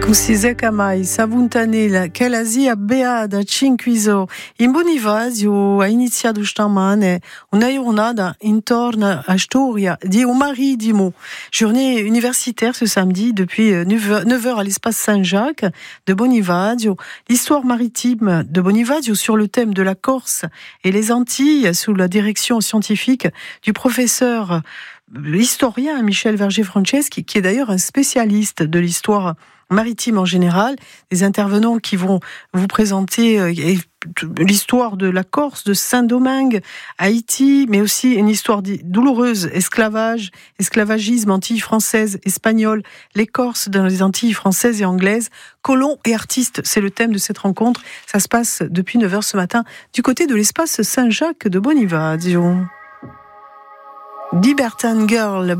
Cusisec mai, Savuntanella, che la zia beada cinquiso. In Bonivadio ha iniziato stamane una giornata intorno a storia di un maritimo. Journée universitaire ce samedi depuis 9h à l'espace Saint-Jacques de Bonivadio. L'histoire maritime de Bonivadio sur le thème de la Corse et les Antilles sous la direction scientifique du professeur historien Michel Verger-Franceschi, qui est d'ailleurs un spécialiste de l'histoire maritime en général, des intervenants qui vont vous présenter l'histoire de la Corse, de Saint-Domingue, Haïti, mais aussi une histoire douloureuse, esclavagisme, Antilles françaises, espagnoles, les Corses dans les Antilles françaises et anglaises, colons et artistes, c'est le thème de cette rencontre. Ça se passe depuis 9h ce matin du côté de l'espace Saint-Jacques de Bonivadio. Libertan Girl,